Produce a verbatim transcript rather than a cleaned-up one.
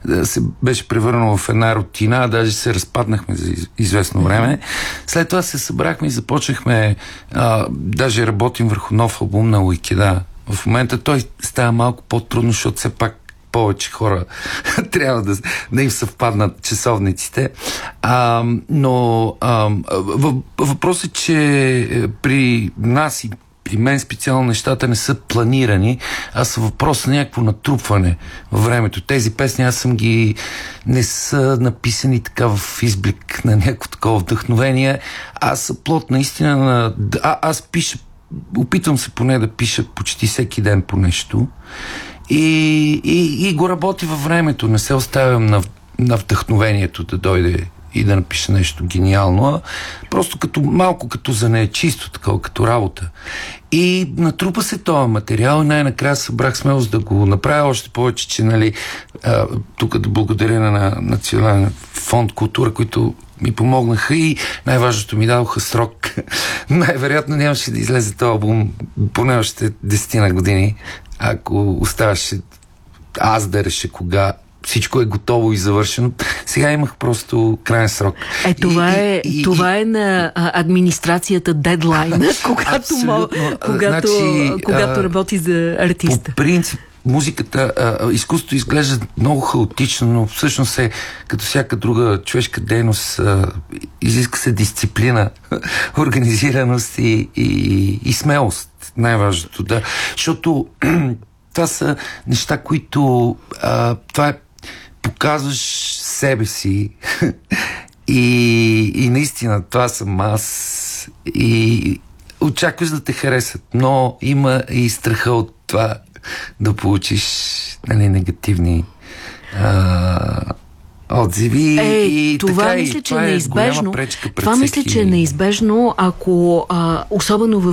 се беше превърнало в една рутина, даже се разпаднахме за известно време. След това се събрахме и започнахме, а, даже работим върху нов албум на Уикеда. В момента той става малко по-трудно, защото все пак повече хора трябва да, да им съвпаднат часовниците. А, но а, въпросът е, че при нас и при мен специално нещата не са планирани, а са въпрос на някакво натрупване във времето. Тези песни аз съм ги... не са написани така в изблик на някакво такова вдъхновение. Аз са плод наистина на... А, аз пиша... Опитвам се поне да пиша почти всеки ден по нещо. И, и, и го работи във времето. Не се оставям на, на вдъхновението да дойде и да напиша нещо гениално, а просто като, малко като за не е чисто, такова, като работа. И натрупа се този материал и най-накрая събрах смелост да го направя, още повече, че нали, а, тук да благодаря на Национален фонд култура, които ми помогнаха и най-важното ми дадоха срок. Най-вероятно нямаше да излезе този албум поне още десетина години, ако оставаше аз да реша кога всичко е готово и завършено. Сега имах просто крайен срок. Е, това, и, е, и, това и, е на дедлайна, дедлайна, когато, когато, значи, когато работи за артиста. По принцип, музиката, а, изкуството изглежда много хаотично, но всъщност е като всяка друга човешка дейност, а, изиска се дисциплина, организираност и, и, и смелост. Най-важното, да. Защото това са неща, които а, това е показваш себе си и, и наистина това съм аз и очакваш да те харесат, но има и страха от това да получиш, нали, негативни а, отзиви. Е, и това така, мисля, и че това е е неизбежно. пречка пред Това всеки... мисля, че е неизбежно, ако а, особено в